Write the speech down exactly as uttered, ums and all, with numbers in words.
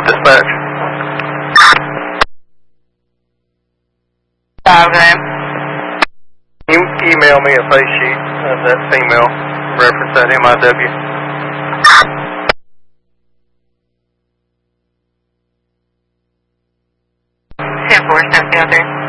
Dispatch. Five name. You email me a face sheet of that female, reference that M I W. ten four seven three.